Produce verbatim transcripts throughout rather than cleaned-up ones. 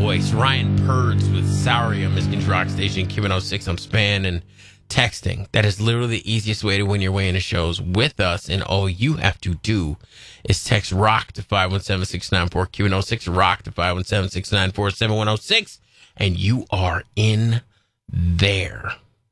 voice. Ryan Purds with Sauria, Michigan's Rock Station, Q one oh six. I'm Span and texting. That is literally the easiest way to win your way into shows with us, and all you have to do is text ROCK to five one seven six nine four, Q one oh six, ROCK to five one seven six nine four, seven one oh six, and you are in there.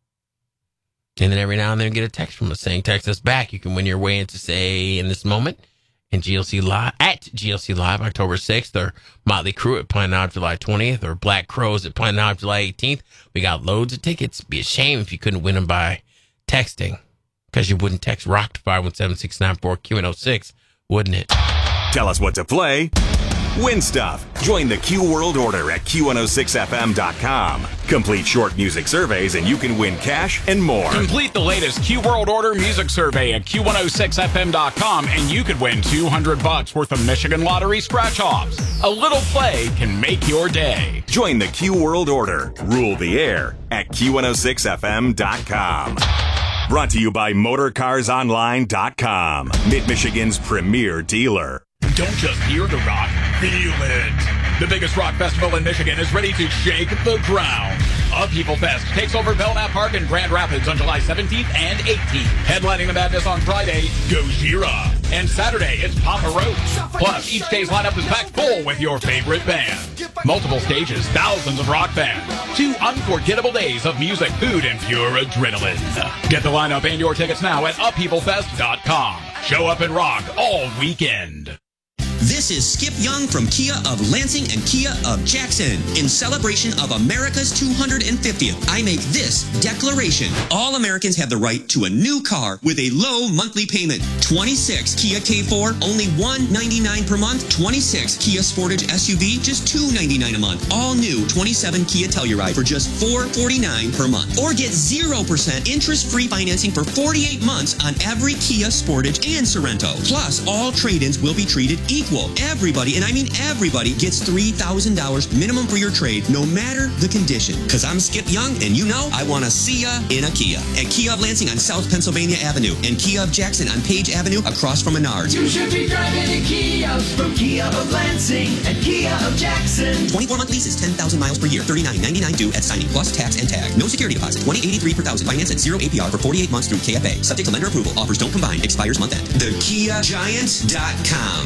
And then every now and then get a text from us saying, text us back. You can win your way into, say, in this moment, in G L C Live, at G L C Live, October sixth, or Motley Crue at Planet Out July twentieth, or Black Crows at Planet Out July eighteenth. We got loads of tickets. It'd be a shame if you couldn't win them by texting, because you wouldn't text ROCK to five one seven six nine four, Q one oh six, wouldn't it? Tell us what to play. Win stuff. Join the Q World Order at Q one oh six F M dot com. Complete short music surveys and you can win cash and more. Complete the latest Q World Order music survey at Q one oh six F M dot com and you could win two hundred bucks worth of Michigan Lottery scratch-offs. A little play can make your day. Join the Q World Order. Rule the air at Q one oh six F M dot com. Brought to you by Motor Cars Online dot com. Mid-Michigan's premier dealer. Don't just hear the rock, feel it. The biggest rock festival in Michigan is ready to shake the ground. Upheaval Fest takes over Belknap Park in Grand Rapids on July seventeenth and eighteenth. Headlining the madness on Friday, Gojira. And Saturday, it's Papa Roach. Plus, each day's lineup is packed full with your favorite band. Multiple stages, thousands of rock bands. Two unforgettable days of music, food, and pure adrenaline. Get the lineup and your tickets now at upheaval fest dot com. Show up and rock all weekend. This is Skip Young from Kia of Lansing and Kia of Jackson. In celebration of America's two hundred fiftieth, I make this declaration. All Americans have the right to a new car with a low monthly payment. twenty-six Kia K four, only one hundred ninety-nine dollars per month. twenty-six Kia Sportage S U V, just two hundred ninety-nine dollars a month. All new twenty-seven Kia Telluride for just four hundred forty-nine dollars per month. Or get zero percent interest-free financing for forty-eight months on every Kia Sportage and Sorento. Plus, all trade-ins will be treated equal. Everybody, and I mean everybody, gets three thousand dollars minimum for your trade, no matter the condition. Because I'm Skip Young, and you know I want to see ya in a Kia. At Kia of Lansing on South Pennsylvania Avenue, and Kia of Jackson on Page Avenue across from Menards. You should be driving a Kia from Kia of Lansing and Kia of Jackson. twenty-four month leases, ten thousand miles per year, thirty-nine ninety-nine due at signing, plus tax and tag. No security deposit, twenty eighty-three per thousand. Finance at zero A P R for forty-eight months through K F A. Subject to lender approval. Offers don't combine. Expires month end. The Kia Giant dot com.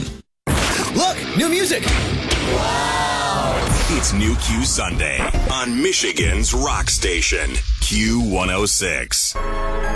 Look, new music. Wow! It's New Q Sunday on Michigan's Rock Station, Q one oh six.